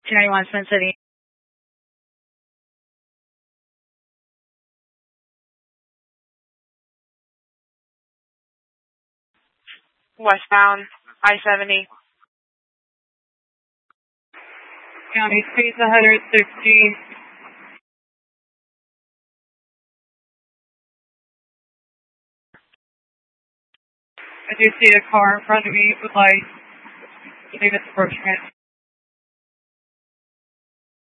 291 Twin City. Westbound, I-70. County speed's 160. I do see a car in front of me with lights. I think it's approaching it.